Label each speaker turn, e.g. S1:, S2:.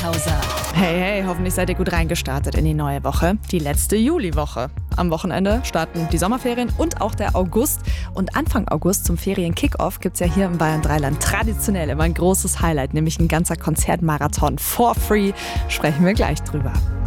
S1: Mittagspause.
S2: Hey, hoffentlich seid ihr gut reingestartet in die neue Woche. Die letzte Juliwoche. Am Wochenende starten die Sommerferien und auch der August. Und Anfang August zum Ferien-Kickoff gibt es ja hier im Bayern 3-Land traditionell immer ein großes Highlight, nämlich ein ganzer Konzertmarathon for free. Sprechen wir gleich drüber.